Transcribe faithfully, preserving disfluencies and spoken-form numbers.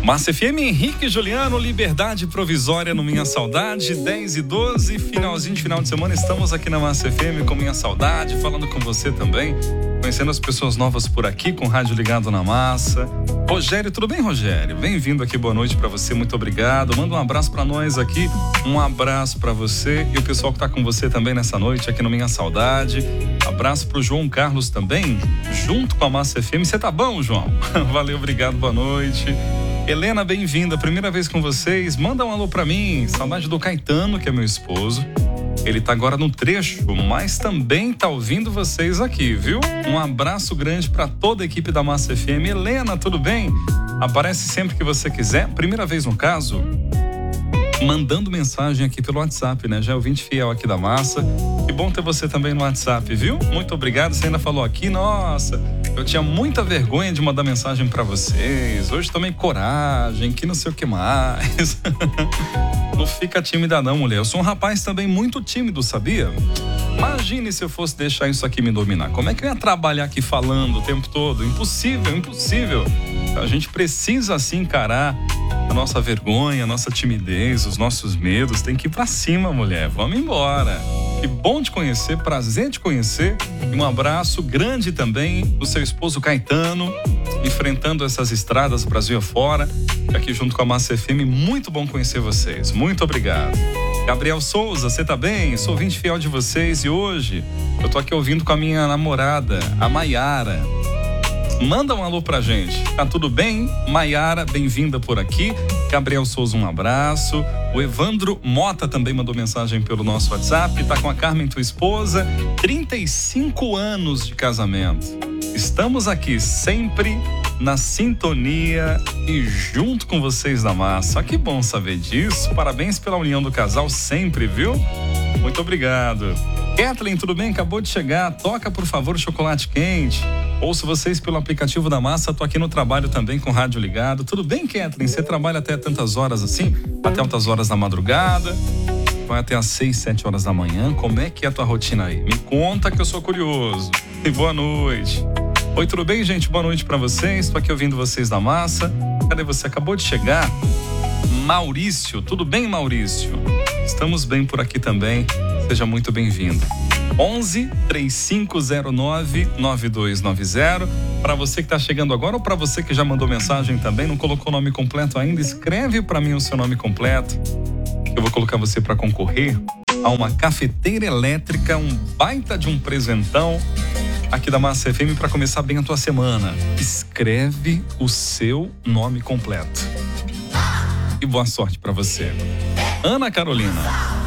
Massa F M, Henrique e Juliano, Liberdade Provisória no Minha Saudade, dez e doze, finalzinho de final de semana, estamos aqui na Massa F M com Minha Saudade, falando com você também, conhecendo as pessoas novas por aqui, com o rádio ligado na massa. Rogério, tudo bem, Rogério? Bem-vindo aqui, boa noite pra você, muito obrigado. Manda um abraço pra nós aqui, um abraço pra você e o pessoal que tá com você também nessa noite aqui no Minha Saudade. Abraço pro João Carlos também, junto com a Massa F M. Você tá bom, João? Valeu, obrigado, boa noite. Helena, bem-vinda, primeira vez com vocês. Manda um alô pra mim, saudade do Caetano, que é meu esposo. Ele tá agora no trecho, mas também tá ouvindo vocês aqui, viu? Um abraço grande pra toda a equipe da Massa F M. Helena, tudo bem? Aparece sempre que você quiser. Primeira vez no caso, mandando mensagem aqui pelo WhatsApp, né? Já é ouvinte fiel aqui da Massa. Que bom ter você também no WhatsApp, viu? Muito obrigado. Você ainda falou aqui, nossa, eu tinha muita vergonha de mandar mensagem pra vocês. Hoje tomei coragem, que não sei o que mais. Não fica tímida não, mulher. Eu sou um rapaz também muito tímido, sabia? Imagine se eu fosse deixar isso aqui me dominar. Como é que eu ia trabalhar aqui falando o tempo todo? Impossível, impossível. A gente precisa assim encarar a nossa vergonha, a nossa timidez, os nossos medos. Tem que ir pra cima, mulher. Vamos embora. Que bom te conhecer, prazer te conhecer. E um abraço grande também do seu esposo Caetano, enfrentando essas estradas Brasil afora. Aqui junto com a Massa F M, muito bom conhecer vocês. Muito obrigado. Gabriel Souza, você tá bem? Sou ouvinte fiel de vocês e hoje eu tô aqui ouvindo com a minha namorada, a Maiara. Manda um alô pra gente. Tá tudo bem? Maiara, bem-vinda por aqui. Gabriel Souza, um abraço. O Evandro Mota também mandou mensagem pelo nosso WhatsApp. Tá com a Carmen, tua esposa. trinta e cinco anos de casamento. Estamos aqui sempre na sintonia e junto com vocês da massa. Que bom saber disso. Parabéns pela união do casal sempre, viu? Muito obrigado. Kathleen, tudo bem? Acabou de chegar. Toca, por favor, o chocolate quente. Ouço vocês pelo aplicativo da Massa. Tô aqui no trabalho também com o rádio ligado. Tudo bem, Kathleen? Você trabalha até tantas horas assim? Até altas horas da madrugada? Vai até às seis, sete horas da manhã? Como é que é a tua rotina aí? Me conta que eu sou curioso. E boa noite. Oi, tudo bem, gente? Boa noite pra vocês. Tô aqui ouvindo vocês da Massa. Cadê você? Acabou de chegar? Maurício. Tudo bem, Maurício? Estamos bem por aqui também. Seja muito bem-vindo. onze, três cinco zero nove, nove dois nove zero. Para você que tá chegando agora ou para você que já mandou mensagem também, não colocou o nome completo ainda, escreve para mim o seu nome completo. Eu vou colocar você para concorrer a uma cafeteira elétrica, um baita de um presentão aqui da Massa F M para começar bem a tua semana. Escreve o seu nome completo. E boa sorte para você. Ana Carolina.